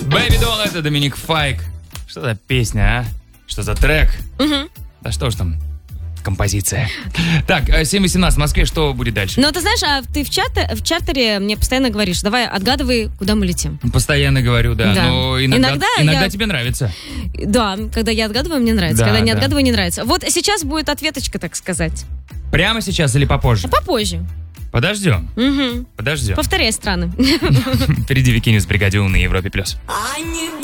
Baby Doll, это Доминик Файк. Что за песня, а? Что за трек? Да что ж там, композиция. Так, 7:18 в Москве, что будет дальше? Ну, ты знаешь, а ты в чартере мне постоянно говоришь, давай отгадывай, куда мы летим. Постоянно говорю, да. Да. Но иногда тебе нравится. Да, когда я отгадываю, мне нравится. Да, Когда не да. отгадываю, не нравится. Вот сейчас будет ответочка, так сказать. Прямо сейчас или попозже? Попозже. Подождем. Угу. Подождем. Повторяй страны. Впереди Викинес в бригаде У на Европе+.